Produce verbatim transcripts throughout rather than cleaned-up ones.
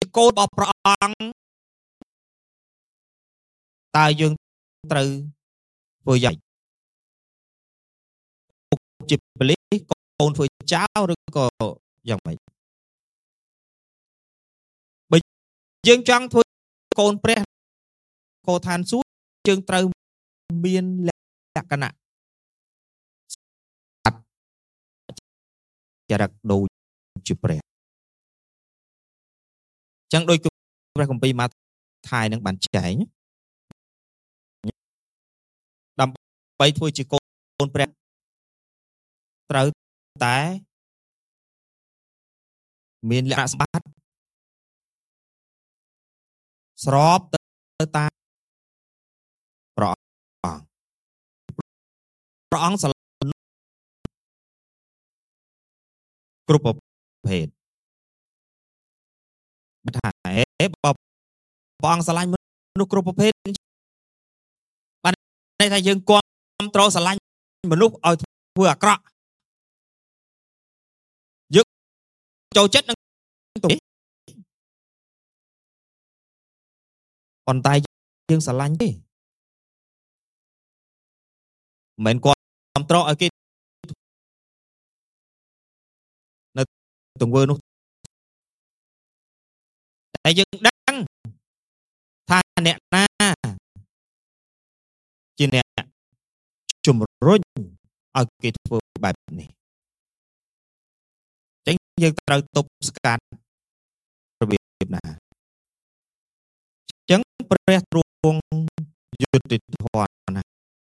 កូនរបស់ព្រះអង្គតើយើងត្រូវធ្វើយ៉ាងជាប៉ូលីសកូនធ្វើចៅឬក៏យ៉ាងម៉េចបើយើងចង់ធ្វើកូនព្រះកូនឋានសួគ៌យើងត្រូវមានលក្ខណៈចរិតដូចជាព្រះចឹងដូចព្រះគម្ពីរម៉ាថាយនឹងបានចែងដើម្បីធ្វើជាកូនព្រះត្រូវតែមានលក្ខណៈសម្បត្តិស្របទៅតាមព្រះអង្គព្រះអង្គស្រឡាញ់គ្រប់ប្រភេទបើថាអេបើព្រះអង្គស្រឡាញ់មនុស្សគ្រប់ប្រភេទបានន័យថាយើងគាំទ្រស្រឡាញ់មនុស្សឲ្យធ្វើអាក្រក់យើងចូលចិត្តនឹងទៅប៉ុន្តែយើងស្រឡាញ់ទេមិនមែនគាំទ្រឲ្យគេនៅទង្វើនោះតែយើងដឹងថាអ្នកណាជាអ្នកជំរុញឲ្យគេធ្វើបែបនេះចឹងយើងត្រូវទប់ស្កាត់របៀបណាចឹងព្រះទ្រង់យុត្តិធម៌ណា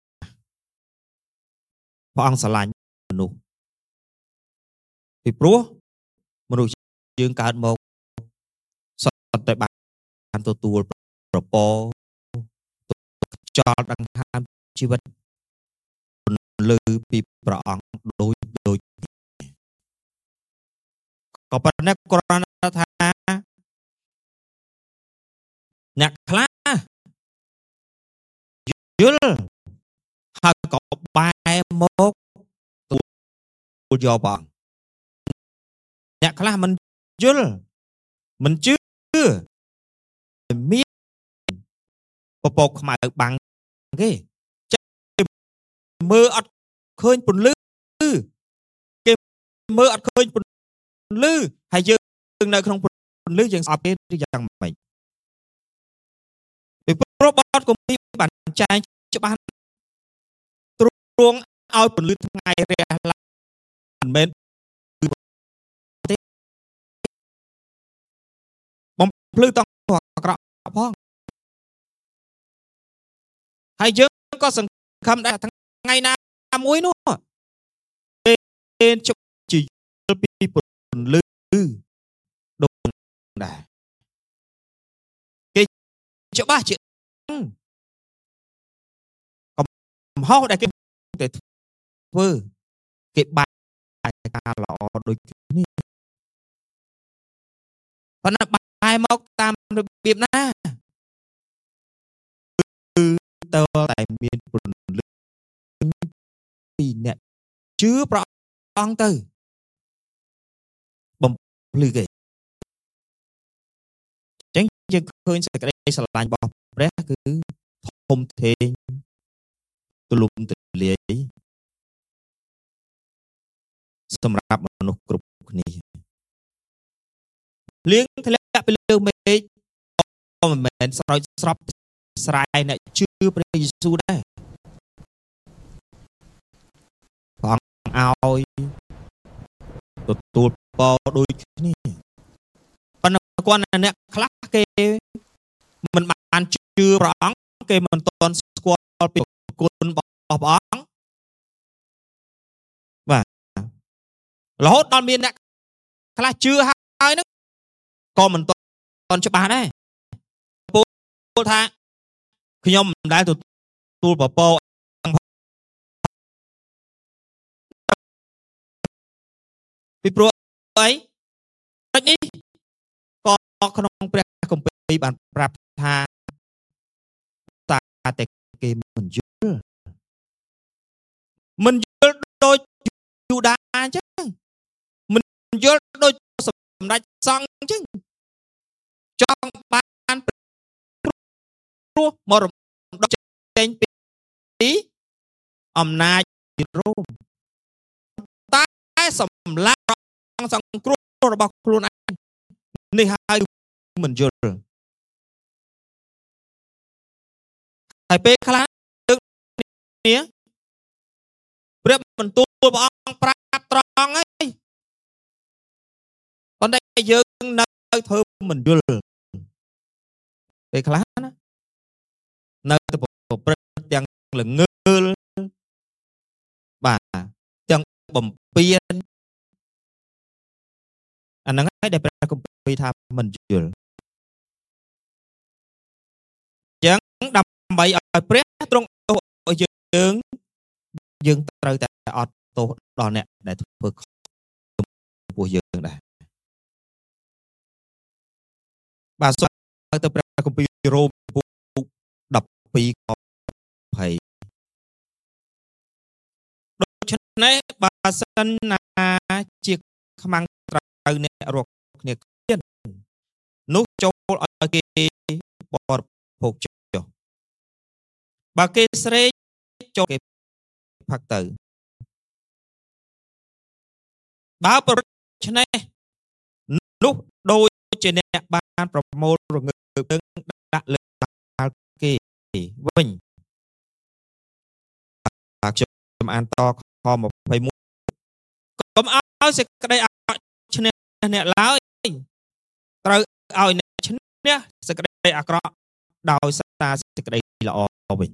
ព្រះអង្គស្រឡាញ់មនុស្សពីព្រោះមនុស្សយើងកើតមកសុទ្ធតែបានទទួលប្រពរខ្យល់ដង្ហើមជីវិតលើពីព្រះអង្គដូចដូចក៏ប៉ុន្តែគ្រាន់តែថាអ្នកខ្លះយល់ហើយក៏បែរមកទទួលយកព្រះអង្គអ្នកខ្លះមិនយល់មិនជឿមានពពកខ្មៅបាំងគេចេះមើលអត់ឃើញពន្លឺគេមើលអត់ឃើញពន្លឺហើយយើងនៅក្នុងពន្លឺយើងស្អប់គេយ៉ាងម៉េចពីព្រោះបទគម្ពីរបានចែងច្បាស់ទ្រង់ឲ្យពន្លឺថ្ងៃរះឡើងមិនមែនទេបំភ្លឺតង់អាក្រក់ផងហើយយើងក៏សង្ឃឹមដែរថ្ងៃណាមួយនោះពេលជប់ជាយល់ពីពន្លឺដូចដែរគេច្បាស់ជាកំហុសដែលគេតែធ្វើគេបែរការល្អដូចនេះប៉ុន្តែបែរមកតាមរបៀបណាគឺតើតែមានពន្លឺពីអ្នកជឿព្រះអង្គទៅបំភ្លឺគេចឹងយើងឃើញសេចក្តីស្រឡាញ់របស់ព្រះគឺធំធេងទូលំទូលាយសម្រាប់មនុស្សគ្រប់គ្នាលៀងធ្លាក់ពីលើមេឃក៏មិនមែនស្រោចស្រពស្រែអ្នកជឿព្រះយេស៊ូវដែរព្រះអង្គឲ្យទទួលពរដូចគ្នាប៉ុន្តែគាត់អ្នកខ្លះគេមិនបានជឿព្រះអង្គគេមិនទាន់ស្គាល់ពីគុណរបស់ព្រះអង្គបាទរហូតដល់មានអ្នកខ្លះជឿហើយហ្នឹងក៏មិនទាន់ច្បាស់ដែរពោលថាខ្ញុំមិនដែលទទួលពពកពីព្រោះអីដូចនេះក៏ក្នុងព្រះគម្ពីរបានប្រាប់ថាតាតែគេមិនយល់មិនយល់ដូចយូដាអញ្ចឹងមិនយល់ដូចសម្ដេចសង្ឃអញ្ចឹងព្រោះមករំដោះចេញពីអំណាចរោមតែសម្លាប់សង្គ្រោះរបស់ខ្លួនឯងនេះហើយមិនយល់ហើយពេលខ្លះយើងនេះព្រះបន្ទូលព្រះអង្គប្រាប់ត្រង់ហើយប៉ុន្តែយើងនៅធ្វើមិនយល់ពេលខ្លះណានៅទៅប្រព្រឹត្តទាំងល្ងើលបាទទាំងបំពេញអាហ្នឹងហើយដែលព្រះគម្ពីរថាមិនយល់អញ្ចឹងដើម្បីឲ្យព្រះទ្រង់ទោសឲ្យយើងយើងត្រូវតែអត់ទោសដល់អ្នកដែលធ្វើខុសចំពោះយើងដែរបាទសូមទៅព្រះគម្ពីររ៉ូមពុកដប់ពីរខភ័យដូច្នេះបើសិនណាជាខ្មាំងត្រូវអ្នករកគ្នាឃ្លាននោះចូលឲ្យគេបរិភោគចុះបើគេស្រេកចូលគេផឹកទៅបើប្រឆ្នេះនោះដូចជាអ្នកបានប្រមូលរងើកដាក់លើបាល់គេវិញបាទខ្ញុំអានតខยี่สิบเอ็ดកុំឲ្យសេចក្តីអាក្រក់ឈ្នះអ្នកឡើយត្រូវឲ្យអ្នកឈ្នះសេចក្តីអាក្រក់ដោយសារសេចក្តីល្អវិញ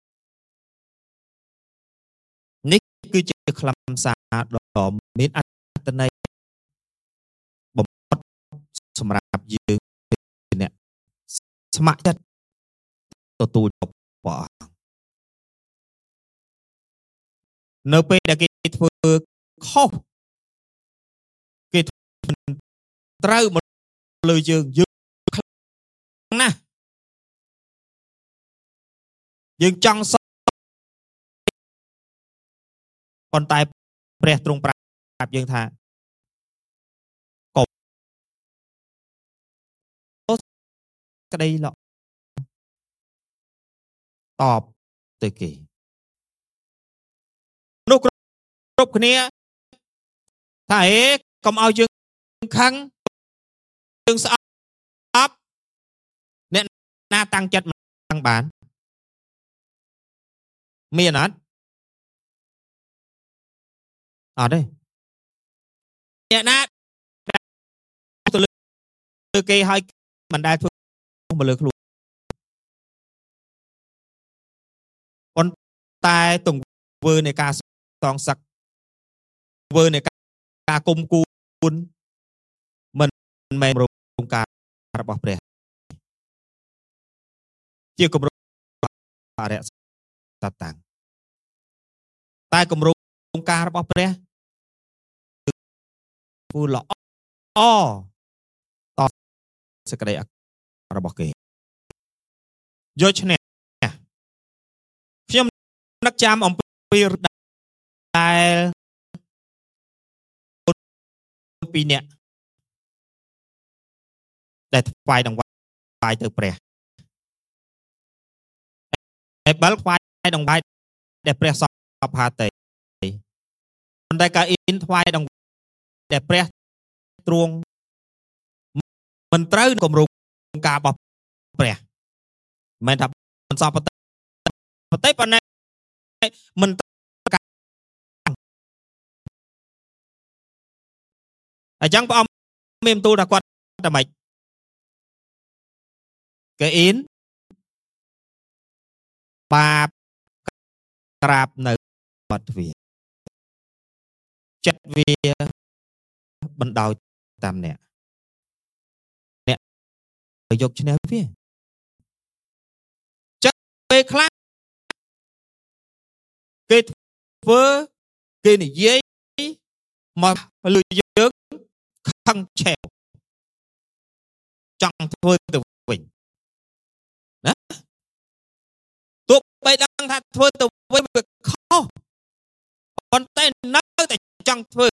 នេះគឺជាខ្លឹមសារដ៏មានអត្ថន័យបំផុតសម្រាប់យើងអ្នកស្ម័គ្រចិត្តទទួលព្រះអង្គនៅពេលដែលគេធ្វើខុសគេត្រូវមកលើយើងយើងខ្លាំងណាស់យើងចង់សប៉ុន្តែព្រះទ្រង់ប្រាប់យើងថាកុំក្តីល្អតបទៅគេនោះគ្រប់គ្នាថាហេកុំឲ្យយើងខឹងយើងស្អប់អ្នកណាតាំងចិត្តមិនបានមានអត់អត់ទេអ្នកណាទៅលើគេឲ្យមិនដែលធ្វើមកលើខ្លួនប៉ុន្តែទង្វើនៃការសងសឹកទង្វើនៃការគុំគួនមិនមែនរងការរបស់ព្រះជាគម្រោងអរិយសត្តាំងតែគម្រោងការរបស់ព្រះគូល្អតសេចក្តីរបស់គេយកឈ្នះខ្ញុំនឹកចាំអំពីដែលពីរនាក់ដែលថ្វាយដង្វាយទៅព្រះអេបលថ្វាយដង្វាយដែលព្រះសពហាតេប៉ុន្តែកាអ៊ីនថ្វាយដង្វាយដែលព្រះទ្រង់មិនត្រូវគម្រោងការរបស់ព្រះមិនមែនថាមិនសពទេប៉ុន្តែមិនអញ្ចឹងព្រះអង្គមានបន្ទូលថាគាត់តែម៉េចកាអ៊ីនបាបក្រាបនៅបាត់វាចិត្តវាបណ្ដោយតាមអ្នកអ្នកយកឈ្នះវាចិត្តពេលខ្លះគេធ្វើគេនិយាយមកលើយើងខឹងឆេវចង់ធ្វើទៅវិញណាទោះបីដឹងថាធ្វើទៅវិញវាខុសប៉ុន្តែនៅតែចង់ធ្វើ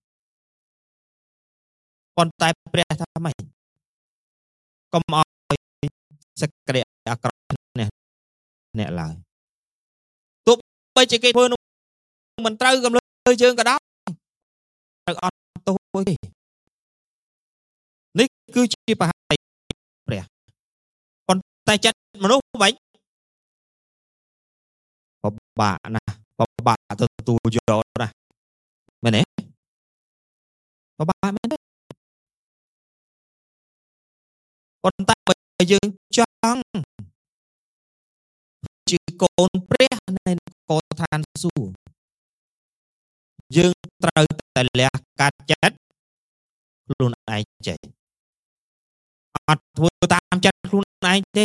ប៉ុន្តែព្រះថាម៉េចកុំឲ្យសេចក្តីអាក្រក់អ្នកឡើយទោះបីជាគេធ្វើនោះមិនត្រូវកំលើជើងក៏ដោយត្រូវអត់ទោសទេនេះគឺជាបហាយព្រះប៉ុន្តែចិត្តមនុស្សមិនពិបាកណាស់ពិបាកទទួលយកណាស់មែនទេពិបាកមែនទេប៉ុន្តែបើយើងចង់ជាកូនព្រះនៅកោឋានសួគ៌យើងត្រូវតែលះកាត់ចិត្តខ្លួនឯងចេះអត់ធ្វើតាមចិត្តខ្លួនឯងទេ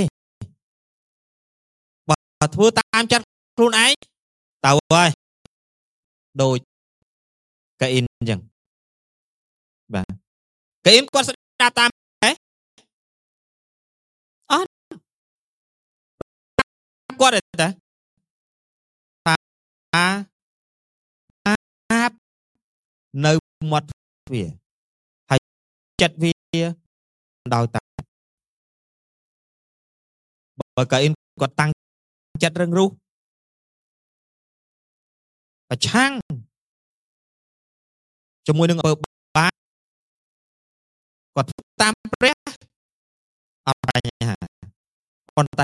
បើធ្វើតាមចិត្តខ្លួនឯងទៅហើយដូចកេអ៊ីនអញ្ចឹងបាទកេអ៊ីនគាត់ស្ដាប់តាមហ៎អត់គាត់ទេតាអាបនៅមាត់វាហើយចិត្តវាដោយតាបើកេអ៊ីនគាត់តាំងចិត្តរឹងរូសប្រឆាំងជាមួយនឹងអំពើបាបគាត់តាមព្រះអត់បញ្ហាប៉ុន្តែ